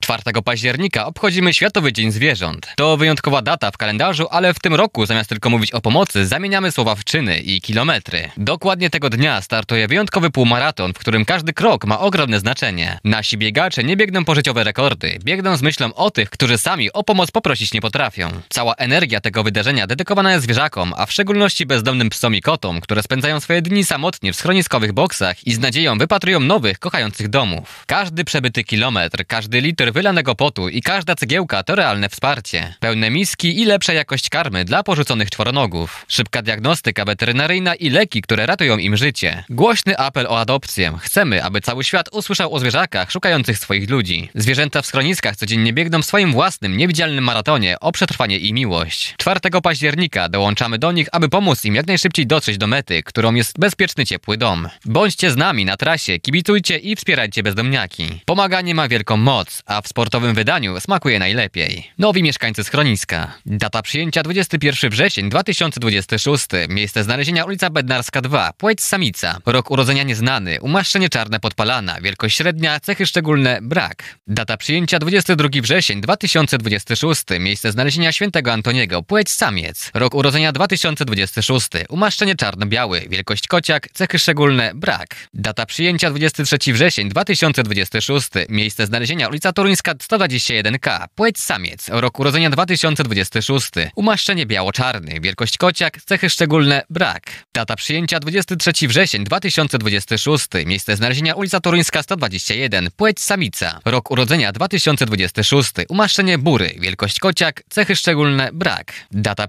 4 października obchodzimy Światowy Dzień Zwierząt. To wyjątkowa data w kalendarzu, ale w tym roku zamiast tylko mówić o pomocy, zamieniamy słowa w czyny i kilometry. Dokładnie tego dnia startuje wyjątkowy półmaraton, w którym każdy krok ma ogromne znaczenie. Nasi biegacze nie biegną po życiowe rekordy, biegną z myślą o tych, którzy sami o pomoc poprosić nie potrafią. Cała energia tego wydarzenia dedykowana jest zwierzakom, a w szczególności bezdomnym psom i kotom, które spędzają swoje dni samotnie w schroniskowych boksach i z nadzieją wypatrują nowych, kochających domów. Każdy przebyty kilometr, każdy litr wylanego potu i każda cegiełka to realne wsparcie. Pełne miski i lepsza jakość karmy dla porzuconych czworonogów. Szybka diagnostyka weterynaryjna i leki, które ratują im życie. Głośny apel o adopcję. Chcemy, aby cały świat usłyszał o zwierzakach szukających swoich ludzi. Zwierzęta w schroniskach codziennie biegną w swoim własnym, niewidzialnym maratonie o przetrwanie i miłość. 4 października dołączamy do nich, aby pomóc im jak najszybciej dotrzeć do mety, którą jest bezpieczny, ciepły dom. Bądźcie z nami na trasie, kibicujcie i wspierajcie bezdomniaki. Pomaganie ma wielką moc, a w sportowym wydaniu smakuje najlepiej. Nowi mieszkańcy schroniska. Data przyjęcia 21 wrzesień 2026. Miejsce znalezienia ulica Bednarska 2, płeć samica. Rok urodzenia nieznany, umaszczenie czarne podpalana, wielkość średnia, cechy szczególne brak. Data przyjęcia 22 wrzesień 2026. Miejsce znalezienia świętego Antoniego, płeć samiec. Rok urodzenia 2026. Umaszczenie czarno-biały, wielkość kociak, cechy szczególne brak. Data przyjęcia 23 wrzesień 2026. Miejsce znalezienia ulica Toruńska 121K, płeć samiec. Rok urodzenia 2026. Umaszczenie biało-czarny, wielkość kociak, cechy szczególne brak. Data przyjęcia 23 wrzesień 2026. Miejsce znalezienia ulica Toruńska 121, płeć samica. Rok urodzenia 2026. Umaszczenie bury, wielkość kociak, cechy szczególne brak. Data